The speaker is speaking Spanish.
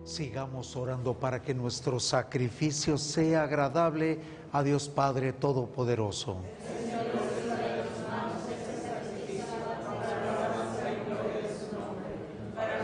Sigamos orando para que nuestro sacrificio sea agradable a Dios Padre Todopoderoso.